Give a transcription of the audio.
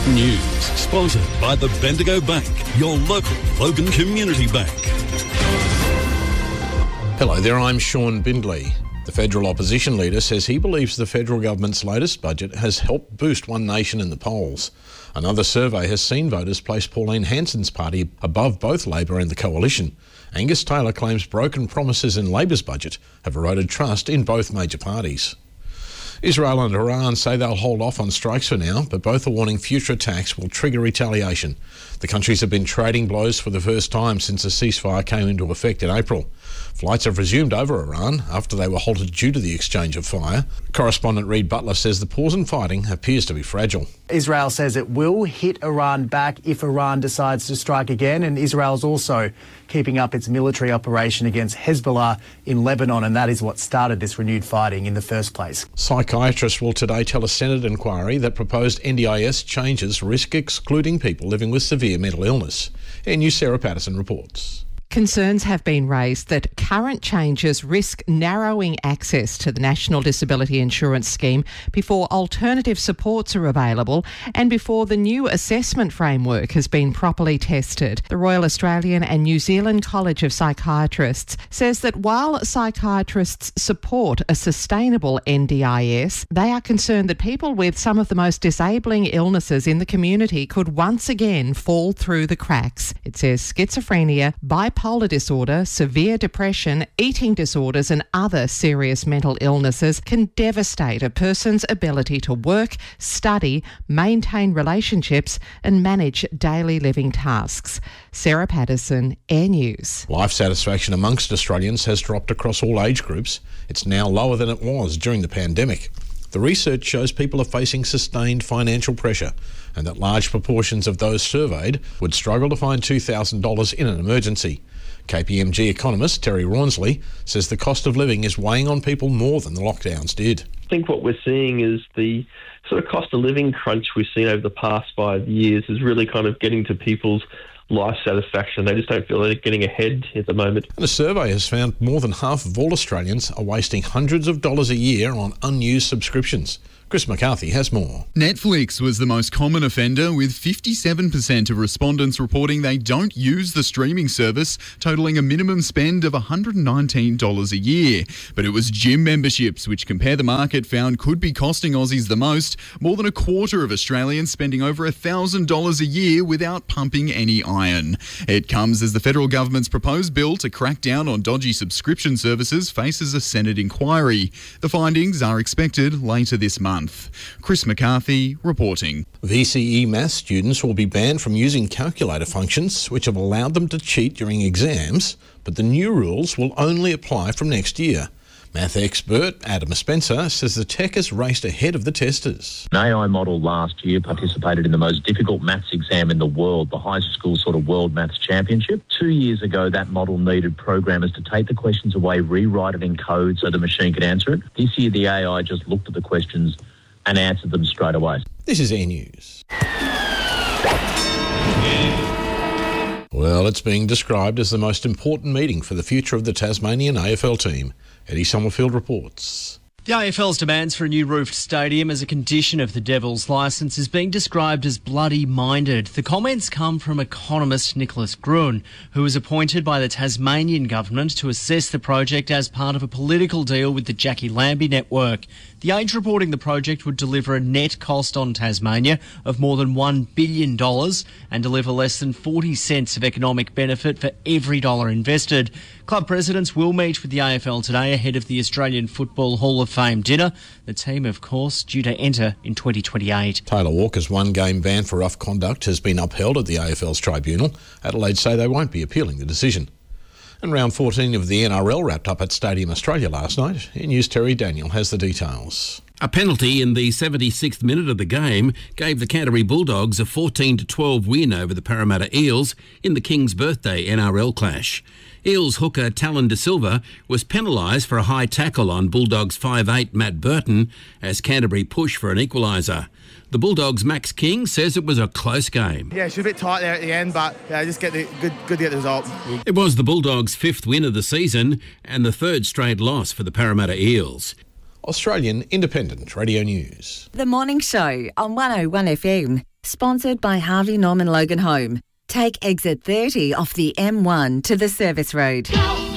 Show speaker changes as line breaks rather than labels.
News sponsored by the Bendigo Bank, your local Logan Community Bank.
Hello there, I'm Sean Bindley. The federal opposition leader says he believes the federal government's latest budget has helped boost One Nation in the polls. Another survey has seen voters place Pauline Hanson's party above both Labor and the Coalition. Angus Taylor claims broken promises in Labor's budget have eroded trust in both major parties. Israel and Iran say they'll hold off on strikes for now, but both are warning future attacks will trigger retaliation. The countries have been trading blows for the first time since the ceasefire came into effect in April. Flights have resumed over Iran after they were halted due to the exchange of fire. Correspondent Reid Butler says the pause in fighting appears to be fragile.
Israel says it will hit Iran back if Iran decides to strike again, and Israel's also keeping up its military operation against Hezbollah in Lebanon, and that is what started this renewed fighting in the first place.
Psychiatrists will today tell a Senate inquiry that proposed NDIS changes risk excluding people living with severe mental illness. NU's Sarah Patterson reports.
Concerns have been raised that current changes risk narrowing access to the National Disability Insurance Scheme before alternative supports are available and before the new assessment framework has been properly tested. The Royal Australian and New Zealand College of Psychiatrists says that while psychiatrists support a sustainable NDIS, they are concerned that people with some of the most disabling illnesses in the community could once again fall through the cracks. It says schizophrenia, bipolar disorder, severe depression, eating disorders and other serious mental illnesses can devastate a person's ability to work, study, maintain relationships and manage daily living tasks. Sarah Patterson, Air News.
Life satisfaction amongst Australians has dropped across all age groups. It's now lower than it was during the pandemic. The research shows people are facing sustained financial pressure and that large proportions of those surveyed would struggle to find $2,000 in an emergency. KPMG economist Terry Rawnsley says the cost of living is weighing on people more than the lockdowns did.
I think what we're seeing is the sort of cost of living crunch we've seen over the past 5 years is really kind of getting to people's life satisfaction. They just don't feel they're getting ahead at the moment.
And a survey has found more than half of all Australians are wasting hundreds of dollars a year on unused subscriptions. Chris McCarthy has more.
Netflix was the most common offender, with 57% of respondents reporting they don't use the streaming service, totalling a minimum spend of $119 a year. But it was gym memberships, which Compare the Market found could be costing Aussies the most. More than a quarter of Australians spending over $1,000 a year without pumping any iron. It comes as the federal government's proposed bill to crack down on dodgy subscription services faces a Senate inquiry. The findings are expected later this month. Chris McCarthy reporting.
VCE maths students will be banned from using calculator functions which have allowed them to cheat during exams, but the new rules will only apply from next year. Math expert Adam Spencer says the tech has raced ahead of the testers.
An AI model last year participated in the most difficult maths exam in the world, the high school sort of World Maths Championship. 2 years ago, that model needed programmers to take the questions away, rewrite it in code so the machine could answer it. This year, the AI just looked at the questions and answered them straight away.
This is Air News. Well, it's being described as the most important meeting for the future of the Tasmanian AFL team. Eddie Summerfield reports.
The AFL's demands for a new roofed stadium as a condition of the Devils' licence is being described as bloody-minded. The comments come from economist Nicholas Gruen, who was appointed by the Tasmanian government to assess the project as part of a political deal with the Jackie Lambie network. The Age reporting the project would deliver a net cost on Tasmania of more than $1 billion and deliver less than 40 cents of economic benefit for every dollar invested. Club presidents will meet with the AFL today ahead of the Australian Football Hall of Fame dinner. The team, of course, due to enter in 2028.
Taylor Walker's one-game ban for rough conduct has been upheld at the AFL's tribunal. Adelaide say they won't be appealing the decision. And round 14 of the NRL wrapped up at Stadium Australia last night. News Terry Daniel has the details.
A penalty in the 76th minute of the game gave the Canterbury Bulldogs a 14-12 win over the Parramatta Eels in the King's Birthday NRL clash. Eels hooker Talon De Silva was penalised for a high tackle on Bulldogs 5'8" Matt Burton as Canterbury pushed for an equaliser. The Bulldogs' Max King says it was a close game.
Yeah, she was a bit tight there at the end, but just good to get the result.
It was the Bulldogs' 5th win of the season and the 3rd straight loss for the Parramatta Eels.
Australian Independent Radio News.
The Morning Show on 101 FM. Sponsored by Harvey Norman Logan Home. Take exit 30 off the M1 to the service road.